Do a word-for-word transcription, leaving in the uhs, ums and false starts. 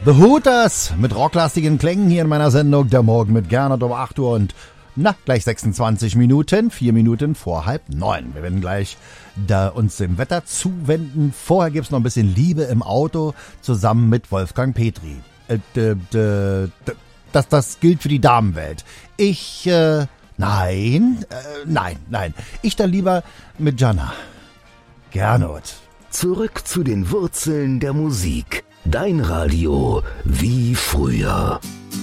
The Hooters mit rocklastigen Klängen hier in meiner Sendung Der Morgen mit Gernot um acht Uhr und na, gleich sechsundzwanzig Minuten, vier Minuten vor halb neun. Wir werden gleich da uns dem Wetter zuwenden. Vorher gibt's noch ein bisschen Liebe im Auto zusammen mit Wolfgang Petri. Äh, d, d, d, das, das gilt für die Damenwelt. Ich, äh, nein, äh, nein, nein. Ich dann lieber mit Jana. Gernot. Zurück zu den Wurzeln der Musik. Dein Radio wie früher.